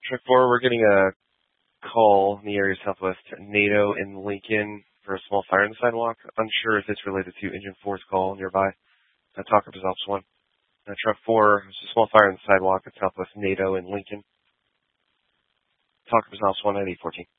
Truck 4, we're getting a call in the area southwest NATO in Lincoln for a small fire in the sidewalk. Unsure if it's related to Engine 4's call nearby. Talk up results 1. Truck 4, there's a small fire in the sidewalk at southwest NATO in Lincoln. Talk up results 1 at 814.